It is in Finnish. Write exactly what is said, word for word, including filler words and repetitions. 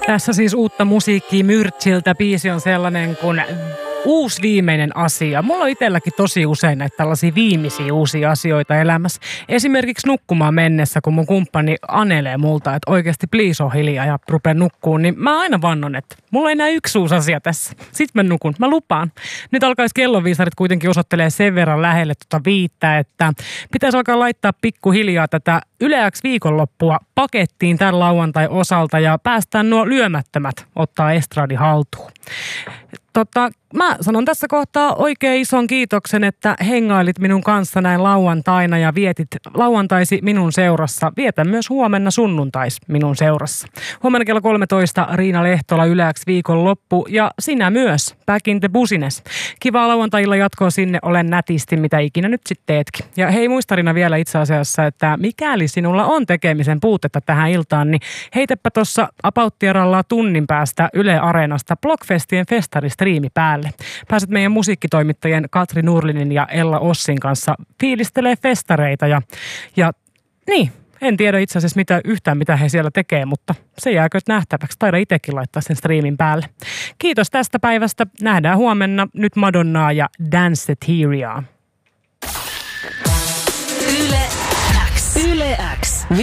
Tässä siis uutta musiikkia Myrtsiltä. Biisi on sellainen kuin uusi viimeinen asia. Mulla on itselläkin tosi usein näitä tällaisia viimeisiä uusia asioita elämässä. Esimerkiksi nukkumaan mennessä, kun mun kumppani anelee multa, että oikeasti please on hiljaa ja rupea nukkuun, niin mä aina vannon, että mulla ei enää yksi uusi asia tässä. Sitten mä nukun. Mä lupaan. Nyt alkaisi kelloviisarit kuitenkin osoittelee sen verran lähelle tuota viittä, että pitäisi alkaa laittaa pikkuhiljaa tätä Yle X viikonloppua pakettiin tämän lauantai osalta ja päästään nuo lyömättömät ottaa estradi haltuun. Tota, mä sanon tässä kohtaa oikein ison kiitoksen, että hengailit minun kanssa näin lauantaina ja vietit lauantaisi minun seurassa. Vietän myös huomenna sunnuntais minun seurassa. Huomenna kello kolmetoista Riina Lehtola Yle X viikonloppu ja sinä myös, back in the business. Kivaa lauantailla jatkoa sinne, olen nätisti, mitä ikinä nyt sitten teetkin. Ja hei, muista Riina vielä itse asiassa, että mikäli sinulla on tekemisen puutetta tähän iltaan, niin heitäpä tuossa Apauttieralla tunnin päästä Yle Areenasta Blockfestien festaristriimi päälle. Pääset meidän musiikkitoimittajien Katri Nurlinin ja Ella Ossin kanssa fiilistelee festareita ja, ja niin, en tiedä itse asiassa mitä, yhtään mitä he siellä tekee, mutta se jääkö nähtäväksi. Taida itsekin laittaa sen striimin päälle. Kiitos tästä päivästä. Nähdään huomenna. Nyt Madonnaa ja Danceteria. Yle X. Yle X.